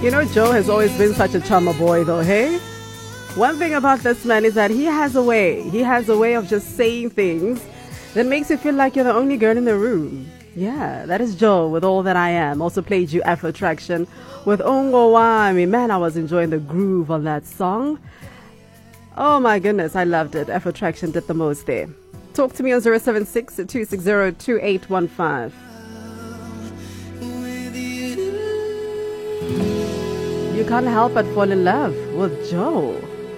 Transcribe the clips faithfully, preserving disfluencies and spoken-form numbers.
You know, Joe has always been such a charmer boy, though, hey? One thing about this man is that he has a way. He has a way of just saying things that makes you feel like you're the only girl in the room. Yeah, that is Joe with All That I Am. Also played you Afro Attraction with Ongo Wami. Man, I was enjoying the groove on that song. Oh my goodness, I loved it. Afro Attraction did the most there. Talk to me on zero seven six, two six zero, two eight one five. You can't help but fall in love with Joe.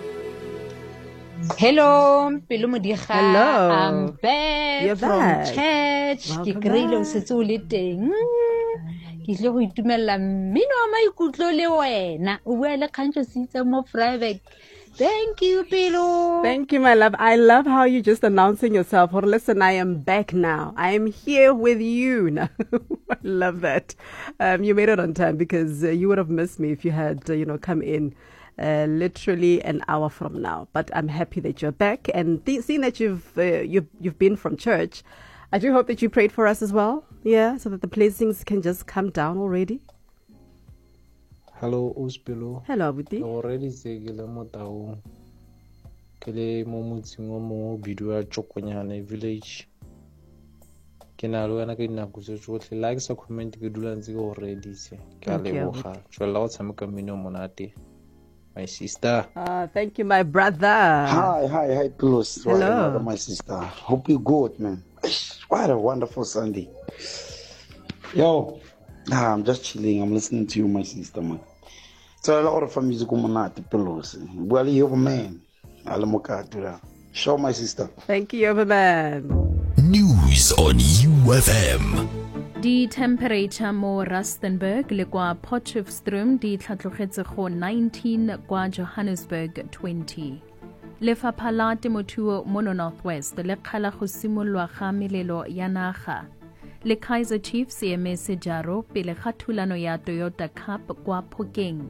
Hello, Pelo Modiga. Hello. I'm back You're from back. church. Welcome Ke kreile o back. setse o le teng. Ke tle go itumella mmino wa maikutlo le wena. O bua le kgantso sitse mo private. Thank you, Pelo. Thank you, my love. I love how you just announcing yourself. Or listen, I am back now. I am here with you now. I love that. Um, you made it on time because uh, you would have missed me if you had, uh, you know, come in uh, literally an hour from now. But I'm happy that you're back, and th- seeing that you've uh, you've you've been from church, I do hope that you prayed for us as well. Yeah, so that the blessings can just come down already. Hello, Ospelo. Hello, Abuti. Already say ke le mo taung. Ke le mo motseng o mo bidio ya Chokonyane village. Ke na le wena ke dinako tse tsotlhe. Like sa comment ke dula ntse ke already se. Ke a leboga. Tswela go tshameka mmino monate. My sister. Ah, thank you, my brother. Hi, hi, hi, Plus. Hello. My sister. Hope you're good, man. What a wonderful Sunday. Yo, ah, I'm just chilling. I'm listening to you, my sister, man. So a lot of music on my Plus. Well, you're a man. Alamoka, show my sister. Thank you, Overman. News on U F M. Di temperature mo Rustenburg le kwa Potchefstroom di tlhatlogetse go nineteen kwa Johannesburg twenty. Lefapha la temothuo mo Northwest le kgala go simolwa ga melelo ya naga. Le Kaizer Chiefs e emetse jaro pele ga thulano ya Toyota Cup kwa Phokeng.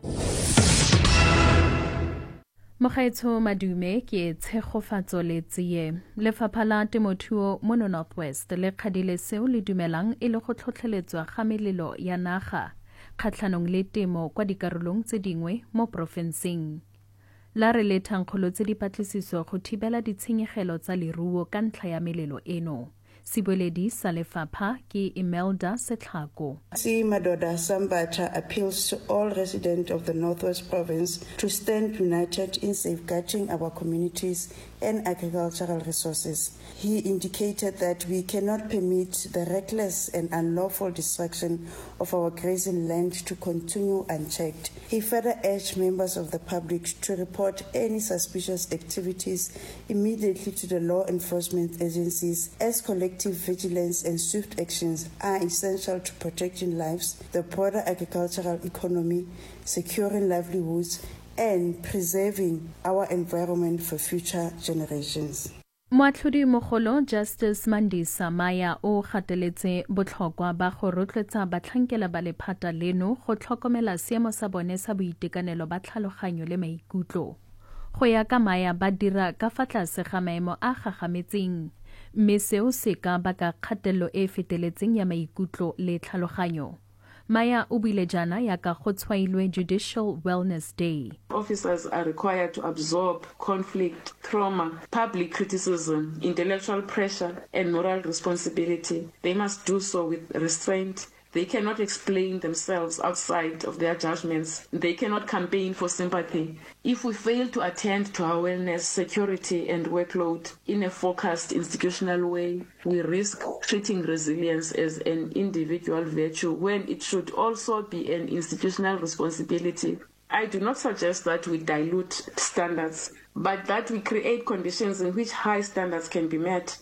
Mogaetsho Madume ke tshegofatso le tsie. Lefapha la temothuo mo Northwest le kgadile seo le dumelang e le go tlhotlheletswa ga melelo ya naga kgatlhanong le temo kwa dikarolong tse dingwe mo profenseng. La re le thankgolo tse di patlisiso go thibela ditshenyegelo tsa leruo ka ntlha ya melelo eno. Siboledi sa lefapha ke Imelda Setlhako. C. Madoda Sambatha appeals to all residents of the Northwest Province to stand united in safeguarding our communities and agricultural resources. He indicated that we cannot permit the reckless and unlawful destruction of our grazing land to continue unchecked. He further urged members of the public to report any suspicious activities immediately to the law enforcement agencies, as collective vigilance and swift actions are essential to protecting lives, the broader agricultural economy, securing livelihoods, and preserving our environment for future generations. Moatlhodi mogolo Justice Mandisa Maya o gateletse botlhokwa ba go rotloetsa batlhankela ba lephata leno go tlhokomela seemo sa bone sa boitekanelo ba tlhaloganyo le maikutlo. Go ya ka Maya ba dira ka fa tlase ga maemo a gagametseng, mme seo se ka baka kgatelelo e feteletseng ya maikutlo le tlhaloganyo. Maya o buile jana ya ka go tshwailwe Judicial Wellness Day. Officers are required to absorb conflict, trauma, public criticism, intellectual pressure, and moral responsibility. They must do so with restraint. They cannot explain themselves outside of their judgments. They cannot campaign for sympathy. If we fail to attend to our wellness, security, and workload in a focused institutional way, we risk treating resilience as an individual virtue when it should also be an institutional responsibility. I do not suggest that we dilute standards, but that we create conditions in which high standards can be met.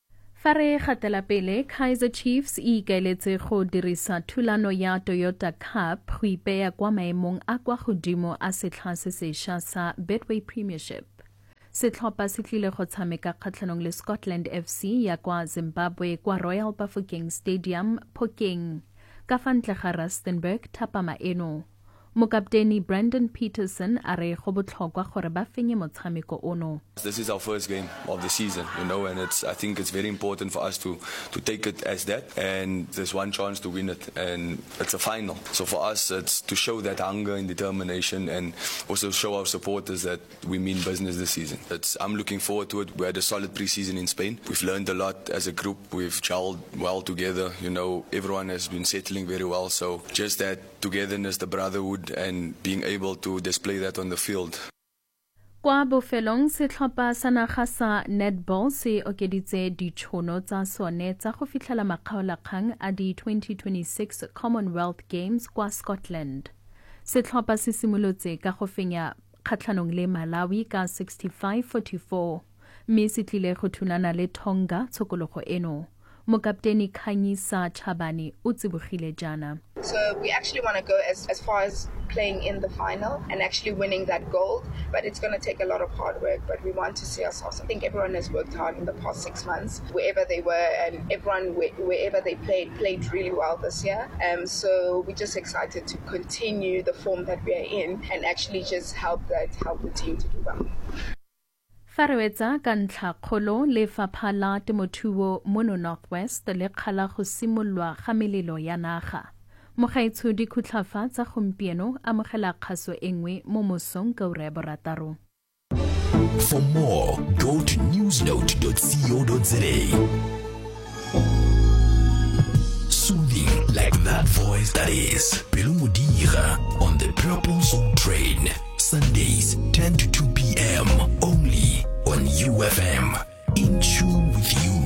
Fa re gatela pele, Kaizer Chiefs e ikaeletse go dirisa thulano ya Toyota Cup go ipeya kwa maemong a kwa godimo a setlha se sešwa sa Betway Premiership. Setlhopha se tlile go tshameka kgatlhanong le Scotland F C ya kwa Zimbabwe kwa Royal Bafokeng Stadium, Phokeng, ka fa ntle ga Rustenburg thapama eno. Mokapteni Brandon Peterson a re go botlhokwa gore ba fenye motshameko ono. This is our first game of the season, you know, and it's I think it's very important for us to to take it as that, and there's one chance to win it, and it's a final. So for us, it's to show that hunger and determination, and also show our supporters that we mean business this season. It's, I'm looking forward to it. We had a solid preseason in Spain. We've learned a lot as a group. We've gelled well together. You know, everyone has been settling very well. So just that togetherness, the brotherhood, and being able to display that on the field. Kwa bofelong setlhopha sa naga sa netball se okeditse ditšhono tsa sone tsa go fitlhela makgaolakgang a di twenty twenty-six Commonwealth Games kwa Scotland. Setlhopha se simolotse ka go fenya kgatlhanong le Malawi ka sixty-five forty-four, mme se tlile go thulana le Tonga tshokologo eno. Mokapteni Khanyisa Chabani o tsibogile jana. So we actually want to go as, as far as playing in the final and actually winning that gold, but it's going to take a lot of hard work, but we want to see ourselves. I think everyone has worked hard in the past six months, wherever they were, and everyone, wherever they played, played really well this year. Um, so we're just excited to continue the form that we are in and actually just help that, help the team to do well. Farwetsa ka ntlha kgolo le Lefapha la Temothuo mono Northwest le kgala go simolwa ga melelo ya naga. Mogaitshodi Khutlafa tsa gompieno amogela kgaso engwe mo mosong ka ura ya borataro. For more, go to newsnote dot co dot za. Soothing like that voice that is Pelo Modira on the Purple Soul Train. Sundays, ten to two p.m. only on U F M. In tune with you.